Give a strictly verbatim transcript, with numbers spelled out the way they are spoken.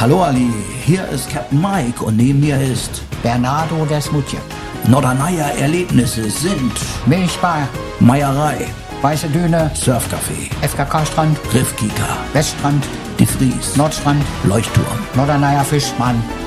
Hallo Ali, hier ist Captain Mike und neben mir ist Bernardo Desmutier. Norderneier Erlebnisse sind Milchbar, Meierei, Weiße Düne, Surfcafé, F K K-Strand, Riffkika, Weststrand, Die Fries, Nordstrand, Leuchtturm, Norderneier Fischmann,